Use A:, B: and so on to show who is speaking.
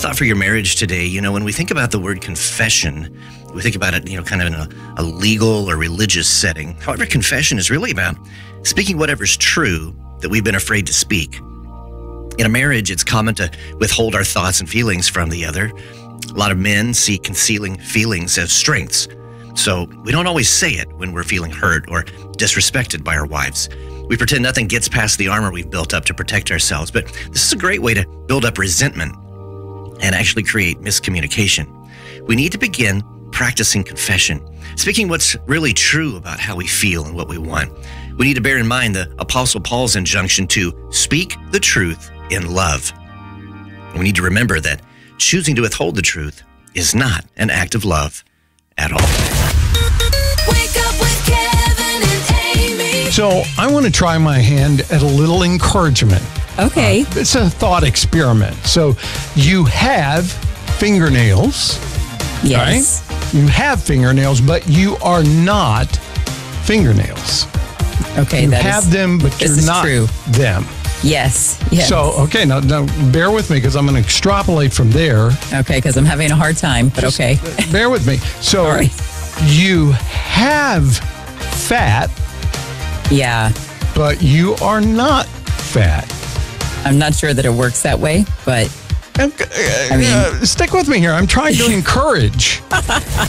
A: thought for your marriage today. When we think about the word confession, we think about it, kind of in a legal or religious setting. However, confession is really about speaking whatever's true that we've been afraid to speak. In a marriage, it's common to withhold our thoughts and feelings from the other. A lot of men see concealing feelings as strengths. So we don't always say it when we're feeling hurt or disrespected by our wives. We pretend nothing gets past the armor we've built up to protect ourselves. But this is a great way to build up resentment and actually create miscommunication. We need to begin practicing confession, speaking what's really true about how we feel and what we want. We need to bear in mind the Apostle Paul's injunction to speak the truth in love. We need to remember that choosing to withhold the truth is not an act of love at all.
B: Wake up with Kevin and Amy.
C: So I want to try my hand at a little encouragement.
D: Okay.
C: It's a thought experiment. So you have fingernails.
D: Yes.
C: Right? You have fingernails, but you are not fingernails.
D: Okay.
C: You have them, but you're not
D: true.
C: them.
D: Yes. Yes.
C: So, okay, now bear with me because I'm going to extrapolate from there.
D: Okay, because I'm having a hard time, but okay.
C: Bear with me. So
D: All right.
C: you have fat,
D: Yeah.
C: but you are not fat.
D: I'm not sure that it works that way, but
C: Stick with me here. I'm trying to encourage.